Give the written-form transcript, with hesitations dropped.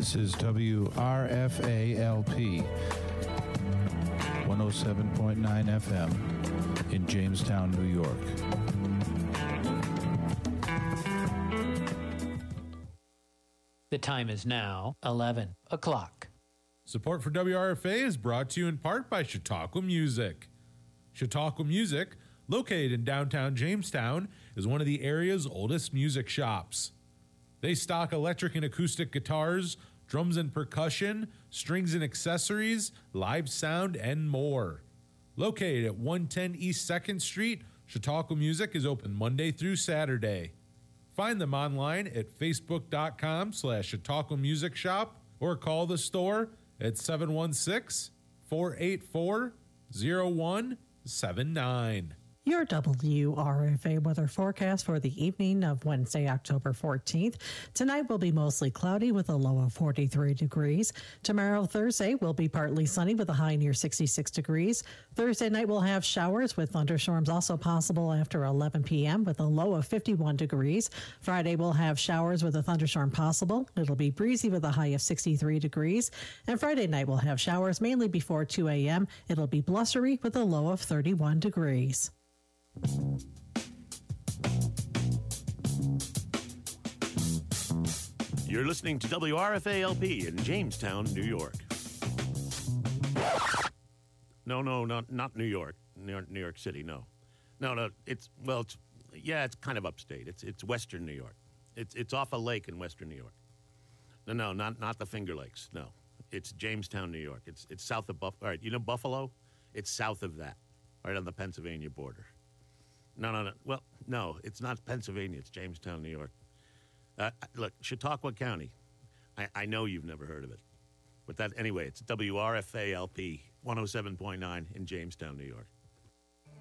This is WRFALP 107.9 FM in Jamestown, New York. The time is now 11 o'clock. Support for WRFA is brought to you in part by Chautauqua Music. Chautauqua Music, located in downtown Jamestown, is one of the area's oldest music shops. They stock electric and acoustic guitars, drums and percussion, strings and accessories, live sound, and more. Located at 110 East 2nd Street, Chautauqua Music is open Monday through Saturday. Find them online at facebook.com/Chautauqua Music Shop or call the store at 716-484-0179. Your WRFA weather forecast for the evening of Wednesday, October 14th. Tonight will be mostly cloudy with a low of 43 degrees. Tomorrow, Thursday, will be partly sunny with a high near 66 degrees. Thursday night will have showers with thunderstorms also possible after 11 p.m. with a low of 51 degrees. Friday will have showers with a thunderstorm possible. It'll be breezy with a high of 63 degrees. And Friday night will have showers mainly before 2 a.m. It'll be blustery with a low of 31 degrees. You're listening to WRFA-LP in Jamestown, New York. No, not New York. New York City, no. No, it's kind of upstate. It's Western New York. It's off a lake in Western New York. No, not the Finger Lakes, no. It's Jamestown, New York. It's south of Buffalo. All right, you know Buffalo? It's south of that, right on the Pennsylvania border. No. Well, no, it's not Pennsylvania. It's Jamestown, New York. Look, Chautauqua County. I know you've never heard of it. But anyway, it's WRFA-LP 107.9 in Jamestown, New York.